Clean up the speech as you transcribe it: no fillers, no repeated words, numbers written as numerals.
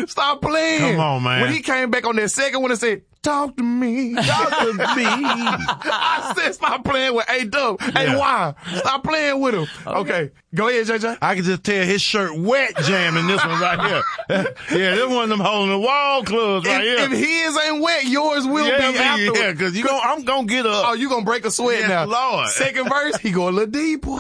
Stop playing. Come on, man. When he came back on that second one and said, talk to me. Talk to me. I said, stop playing with A-Dub. Hey, why? Stop playing with him. Okay. Go ahead, JJ. I can just tell his shirt wet jamming this one right here. Yeah, this one of them holding the wall clubs right here. If his ain't wet, yours will be afterwards. Yeah, because I'm going to get up. Oh, you going to break a sweat Yes, now. Lord. Second verse, he go a little deeper.